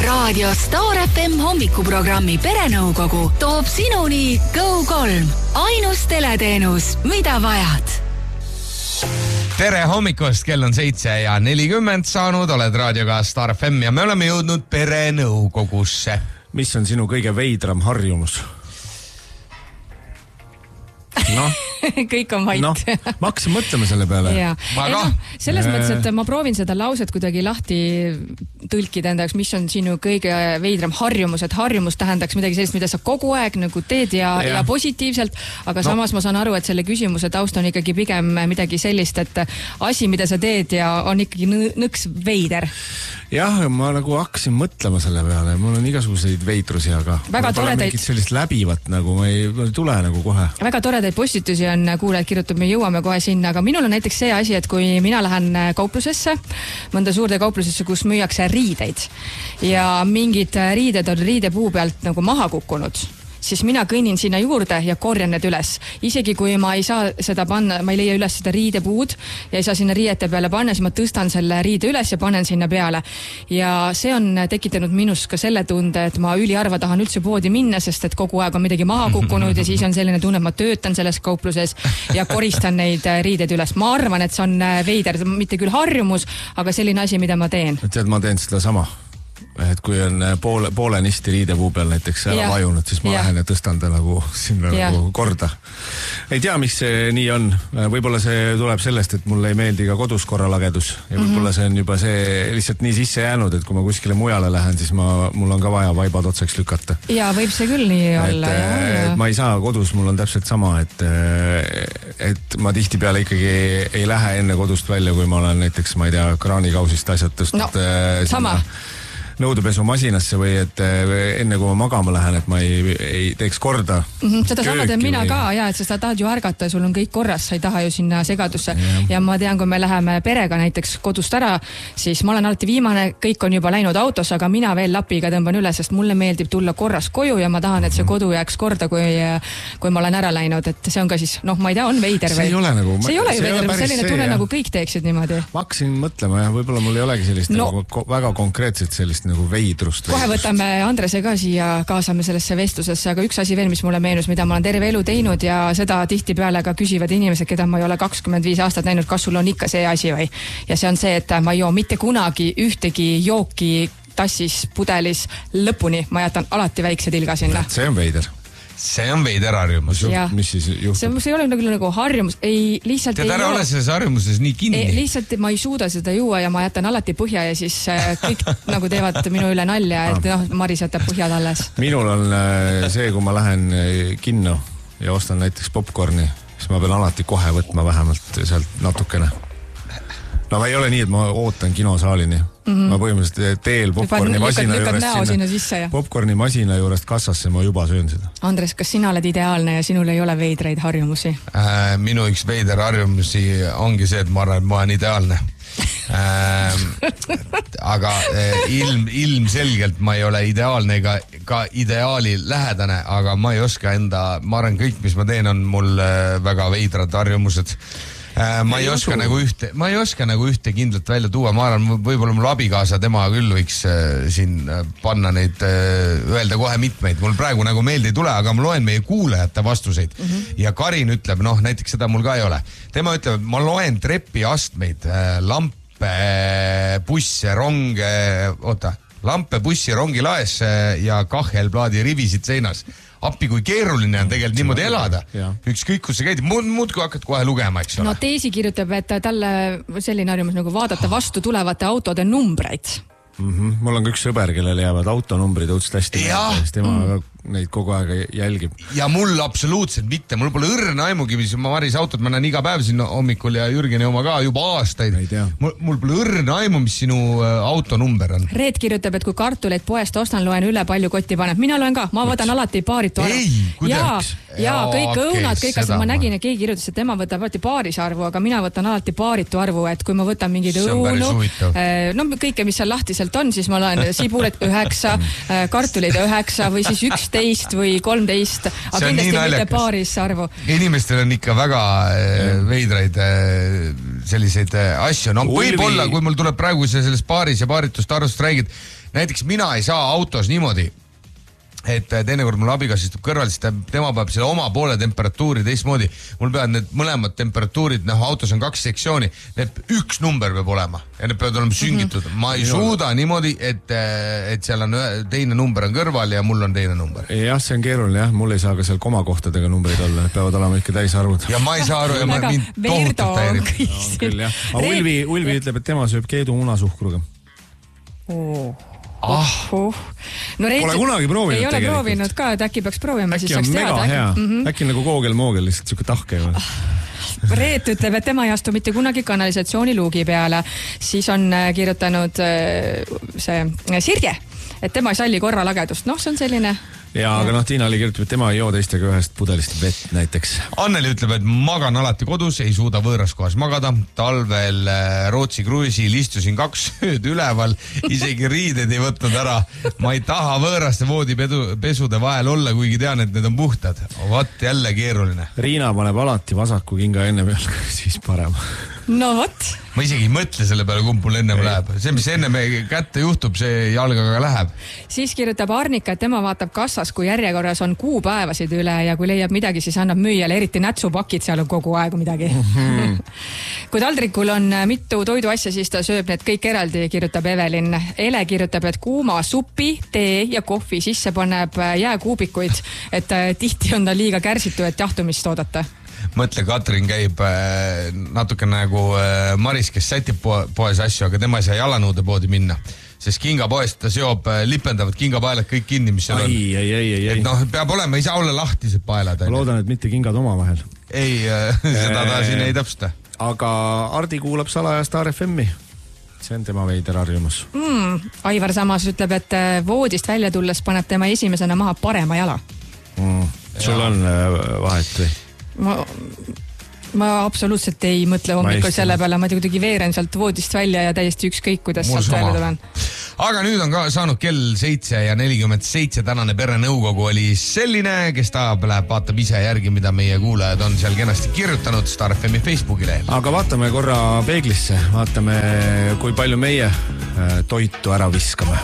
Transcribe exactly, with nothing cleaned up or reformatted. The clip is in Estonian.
Raadio Star F M hommikuprogrammi Perenõukogu toob sinuni Go kolm. Ainus teleteenus, mida vajad. Tere hommikust, kell on seitse ja nelikümmend saanud, oled raadioga Star F M ja me oleme jõudnud Perenõukogusse. Mis on sinu kõige veidram harjumus? No. Kõik on vait. No, ma hakkasin mõtlema selle peale. Ja. Ma Ei, ka. no, selles mõttes, et ma proovin seda lauset kuidagi lahti tõlkida endaks, mis on sinu kõige veidram harjumus, et harjumus tähendaks midagi sellist, mida sa kogu aeg nagu teed ja, ja. ja positiivselt, aga no. samas ma saan aru, et selle küsimuse taust on ikkagi pigem midagi sellist, et asi, mida sa teed ja on ikkagi nõks veider. Jah, ma nagu hakkasin mõtlema selle peale, mul on igasuguseid veidrusi, aga väga toredaid mingit sellist läbivat nagu, ma ei, ma ei tule nagu kohe. Väga toredaid postitusi on, kuulajad kirjutab, me jõuame kohe sinna, aga minul on näiteks see asi, et kui mina lähen kauplusesse, mõnda suurde kauplusesse, kus müüakse riideid ja mingid riided on riidepuu pealt nagu maha kukkunud, siis mina kõnnin sinna juurde ja korjan need üles. Isegi kui ma ei saa seda panna, ma ei leia üles seda riidepuud ja ei saa sinna riiete peale panna, siis ma tõstan selle riide üles ja panen sinna peale. Ja see on tekitanud minus ka selle tunde, et ma üliharva tahan üldse poodi minna, sest et kogu aeg on midagi maha kukkunud ja siis on selline tunne, et ma töötan selles kaupluses ja koristan neid riideid üles. Ma arvan, et see on veider, mitte küll harjumus, aga selline asi, mida ma teen. Tead, ma teen seda sama. Et kui on poole, poolenisti riidepuu peal näiteks ära ja. vajunud, siis ma ja. lähen ja tõstan ta nagu sinna ja. nagu korda. Ei tea, miks see nii on. Võib-olla see tuleb sellest, et mulle ei meeldi ka kodus korralagedus ja võib-olla see on juba see lihtsalt nii sisse jäänud, et kui ma kuskile mujale lähen, siis ma, mul on ka vaja vaibad otsaks lükata. Ja võib see küll nii olla. Et, ja, et ma ei saa kodus, mul on täpselt sama, et, et ma tihti peale ikkagi ei lähe enne kodust välja, kui ma olen näiteks, ma ei tea, kraanikausist asjad tõstnud. No, sama. Nõudepesu masinasse või et enne kui ma magama lähen, et ma ei, ei teeks korda. Mm-hmm, seda sama teen mina või... ka, ja, et sa tahad ju ärgata, sul on kõik korras, sa ei taha ju sinna segadusse. Ja, ja ma tean, kui me läheme perega näiteks kodust ära, siis ma olen alati viimane, kõik on juba läinud autos, aga mina veel lapiga tõmban üle, sest mulle meeldib tulla korras koju ja ma tahan, et see kodu jääks korda, kui, kui ma olen ära läinud, et see on ka siis, noh, ma ei tea, on veider või? See ei ole nagu... See ei ole ju veider, selline tunne, nagu kõik teeksid niimoodi. Ma hakkasin mõtlema, jah, võib-olla mul ei olegi sellist no. nagu väga konkreetset sellist nagu veidrust. Kohe võtame Andrese ka siia, kaasame sellesse vestlusesse, aga üks asi veel, mis mulle meenus, mida ma olen terve elu teinud ja seda tihti peale ka küsivad inimesed, keda ma ei ole kakskümmend viis aastat näinud, kas sul on ikka see asi või. Ja see on see, et ma ei joo mitte kunagi ühtegi jooki tassis, pudelis lõpuni, ma jätan alati väikse tilga sinna. See on veider. See on veider harjumus. Mis siis juhtub? See, see ei ole nagu, nagu harjumus. Ei, lihtsalt Tead, ei ära joo. ole selles harjumuses nii kinni. Ei, lihtsalt ma ei suuda seda juua ja ma jätan alati põhja ja siis kõik nagu teevad minu üle nalja, et noh, Maris jätab põhjad alles. Minul on see, kui ma lähen kinno ja ostan näiteks popcorni, siis ma pean alati kohe võtma vähemalt sealt natukene. No ei ole nii, et ma ootan kinosaalini. Mm-hmm. Ma põhimõtteliselt teel popcorni masina juurest sinna, sinna popcorni masina juurest kassasse, ma juba söön seda. Andres, kas sina oled ideaalne ja sinul ei ole veidreid harjumusi? Äh, minu üks veider harjumusi ongi see, et ma arvan, et ma olen ideaalne. äh, aga ilm, ilmselgelt ma ei ole ideaalne ega ka ideaali lähedane, aga ma ei oska enda, ma arvan, kõik, mis ma teen, on mul väga veidrad harjumused. Ma ei oska nagu ühte, ma ei oska nagu ühte kindlat välja tuua, ma arvan, võib-olla mul abikaasa, tema küll võiks äh, siin panna neid, äh, öelda kohe mitmeid, mul praegu nagu meelde ei tule, aga ma loen meie kuulajate vastuseid mm-hmm. ja Karin ütleb, noh, näiteks seda mul ka ei ole. Tema ütleb, ma loen trepi astmeid, äh, lampe, busse, ronge, oota, lampe, bussi, rongi laes ja kahelplaadi rivisid seinas. Appi, kui keeruline on tegelikult niimoodi elada. Ükskõik, kus sa käid, muud, muud kui hakkad kohe lugema, eks ole. No Teesi kirjutab, et talle selline harjumus nagu vaadata vastu tulevate autode numbreid. Mm-hmm. Mul on üks sõber, kellel jäävad autonumbrid õudselt hästi. Tema mm. neid kogu aeg jälgib. Ja mul absoluutselt mitte. Mul pole õrna aimugi, mis ma Maris autot, ma näen iga päev sinna hommikul ja Jürgeni oma ka juba aastaid. Mul, mul pole õrna aimu, mis sinu autonumber on. Reet kirjutab, et kui kartuleid poest ostan, loen üle, palju kotti paneb. Mina loen ka, ma vaatan alati paaritu arvu. Ei, kuidagi. Ja, ja kõik õunad, kõik asjad, ma nägin, et keegi kirjutas, et tema võtab alati paaris arvu, aga mina võtan alati paaritu arvu, et kui ma võtan mingid õunu, no kõike, mis seal lahtiselt on, siis ma loen sibulet üheksa, kartulid üheksa või siis üksteist või kolmteist, aga kindlasti mitte paaris arvu. Inimestel on ikka väga veidraid selliseid asju. No võib-olla, kui mul tuleb praegu see selles baaris ja baaritust arvust räägid, näiteks mina ei saa autos niimoodi, et teinekord mul abigas istub kõrval, siis tema peab selle oma poole temperatuuri teistmoodi. Mul peavad need mõlemad temperatuurid, noh, autos on kaks sektsiooni, need üks number peab olema ja need peavad olema süngitud. Ma ei suuda niimoodi, et, et seal on teine number on kõrval ja mul on teine number. Jah, see on keeruline, jah. Mul ei saa ka seal komakohtadega numbreid olla, peavad olema ikka täisarvud. Ja ma ei saa aru ja ma mind tohutult häirib. No, küll, jah. Aga Ulvi, Ulvi ütleb, et tema sööb keedu munasuhkruga. Oo. Ah. Uh. No Reet, pole kunagi proovinud ei ole tegelikult. proovinud ka, et äkki peaks proovima. Äkki siis on mega teada, hea. Mm -hmm. Äkki nagu koogel-moogel, lihtsalt siuke tahke. Reet ütleb, et tema ei astu mitte kunagi kanalisatsiooni luugi peale. Siis on kirjutanud see Sirje, et tema ei salli korralagedust. Noh, see on selline... Ja, aga noh, Tiina oli kirjutab, et tema ei joo teistega ühest pudelist vett näiteks. Anneli ütleb, et magan alati kodus, ei suuda võõras kohas magada. Talvel Rootsi kruiisil istusin kaks ööd üleval, isegi riided ei võtnud ära. Ma ei taha võõraste voodipesude vahel olla, kuigi tean, et need on puhtad. Vat jälle keeruline. Riina paneb alati vasaku kinga enne peal, siis parem. No vot. Ma isegi ei mõtle selle peale, kumb mul ennem läheb. See, mis enne kätte juhtub, see jalgaga läheb. Siis kirjutab Arnika, et tema vaatab kassas, kui järjekorras on kuupäevasid üle ja kui leiab midagi, siis annab müüjale, eriti nätsupakid, seal on kogu aeg midagi. Mm-hmm. Kui taldrikul on mitu toiduasja, siis ta sööb need kõik eraldi, kirjutab Evelin. Ele kirjutab, et kuuma supi, tee ja kohvi sisse paneb jääkuubikuid, et tihti on ta liiga kärsitu, et jahtumist oodata. Mõtle, Katrin käib äh, natuke nagu äh, Maris, kes sätib po poes asju, aga tema ei saa jalanõude poodi minna. Sest kingapoest ta seob äh, lipendavad kingapaelad kõik kinni, mis seal on. Ei, ei, ei, ei. Et noh, peab olema, ei saa olla lahtised paelad. Ma loodan, et mitte kingad oma vahel. Ei, äh, seda ta siin ei täpsusta. Aga Ardi kuulab salajast R F M-i. See on tema veider harjumus. Mm, Aivar samas ütleb, et voodist välja tulles paneb tema esimesena maha parema jala. Mm, sul ja. on vahet või? Ma, ma absoluutselt ei mõtle hommikul selle peale, ma kuidagi veeren sealt voodist välja ja täiesti ükskõik, kuidas Mul sealt sama. välja tulen. Aga nüüd on ka saanud kell seitse ja nelikümmend seitse, tänane perenõukogu oli selline, kes tahab, läheb, vaatab ise järgi, mida meie kuulajad on seal kenasti kirjutanud Star F M-i Facebooki lehel. Aga vaatame korra peeglisse, vaatame, kui palju meie toitu ära viskame.